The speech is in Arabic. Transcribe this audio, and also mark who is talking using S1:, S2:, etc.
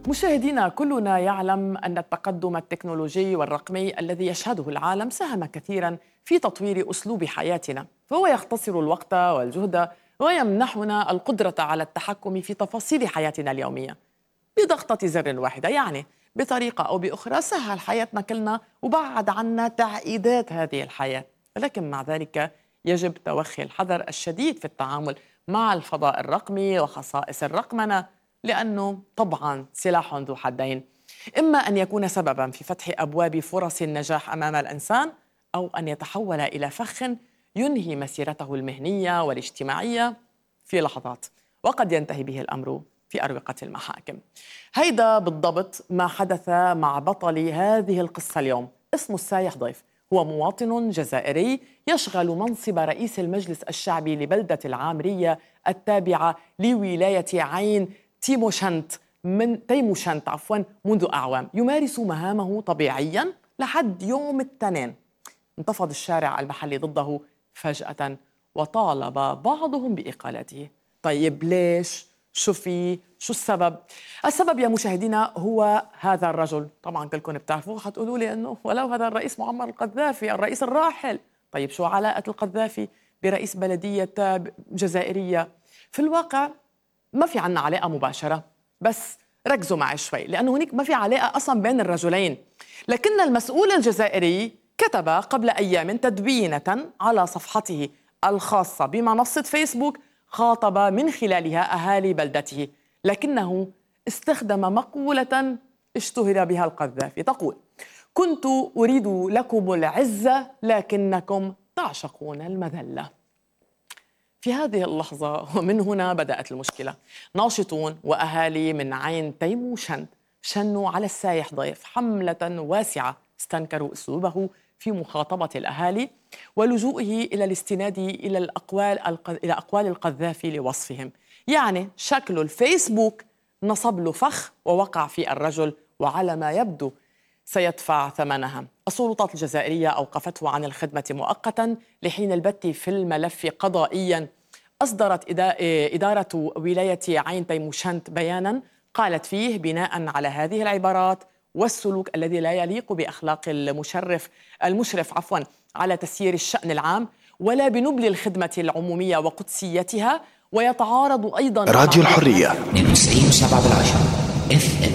S1: مشاهدينا، كلنا يعلم أن التقدم التكنولوجي والرقمي الذي يشهده العالم ساهم كثيراً في تطوير أسلوب حياتنا، فهو يختصر الوقت والجهد ويمنحنا القدرة على التحكم في تفاصيل حياتنا اليومية بضغطة زر واحدة. يعني بطريقة أو بأخرى سهل حياتنا كلنا وبعد عنا تعقيدات هذه الحياة، ولكن مع ذلك يجب توخي الحذر الشديد في التعامل مع الفضاء الرقمي وخصائص الرقمنة، لأنه طبعاً سلاح ذو حدين، إما أن يكون سبباً في فتح أبواب فرص النجاح أمام الإنسان، أو أن يتحول إلى فخ ينهي مسيرته المهنية والاجتماعية في لحظات، وقد ينتهي به الأمر في أروقة المحاكم. هيدا بالضبط ما حدث مع بطل هذه القصة اليوم. اسمه السايح ضيف، هو مواطن جزائري يشغل منصب رئيس المجلس الشعبي لبلدة العامرية التابعة لولاية عين تيموشنت منذ أعوام. يمارس مهامه طبيعياً لحد يوم الاثنين انتفض الشارع المحلي ضده فجأة وطالب بعضهم بإقالته. طيب ليش؟ شو السبب؟ السبب يا مشاهدينا هو هذا الرجل. طبعا كلكم بتعرفوه، حتقولوا لي انه ولو هذا الرئيس معمر القذافي الرئيس الراحل. طيب شو علاقة القذافي برئيس بلدية جزائرية؟ في الواقع ما في عنا علاقة مباشرة، بس ركزوا معي شوي لأنه هناك ما في علاقة أصلا بين الرجلين. لكن المسؤول الجزائري كتب قبل أيام تدوينة على صفحته الخاصة بمنصة فيسبوك خاطب من خلالها أهالي بلدته، لكنه استخدم مقولة اشتهر بها القذافي تقول: كنت أريد لكم العزة لكنكم تعشقون المذلة. في هذه اللحظة ومن هنا بدأت المشكلة. ناشطون وأهالي من عين تيموشنت شنوا على السايح ضيف حملة واسعة استنكروا أسلوبه في مخاطبة الأهالي ولجوئه إلى الاستناد إلى أقوال القذافي لوصفهم. يعني شكل الفيسبوك نصب له فخ ووقع في الرجل، وعلى ما يبدو سيدفع ثمنها. السلطات الجزائرية أوقفته عن الخدمة مؤقتا لحين البت في الملف قضائيا. أصدرت إدارة ولاية عين تيموشنت بيانا قالت فيه: بناء على هذه العبارات والسلوك الذي لا يليق بأخلاق المشرف على تسيير الشأن العام ولا بنبل الخدمة العمومية وقدسيتها، ويتعارض أيضا
S2: راديو الحرية 92.7 FM